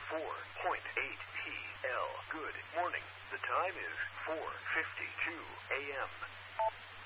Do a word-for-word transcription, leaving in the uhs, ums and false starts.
four point eight P L. Good morning. The time is four fifty-two a m